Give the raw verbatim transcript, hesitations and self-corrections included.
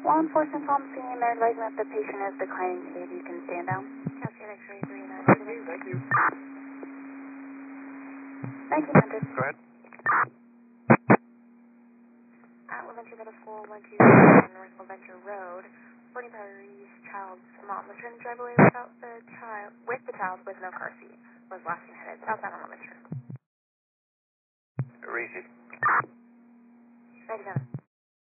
Law enforcement on scene, they're advising that the patient is declining state. You can stand down. Cascade X-ray three nine. Thank you. nineteen hundred. Go ahead. At Leventure Middle School, one two seven North Leventure Road, forty-five East child's mom was trying to drive away without the child, with the child with no car seat. Was last seen headed southbound on Leventure. Reese. ninety-seven.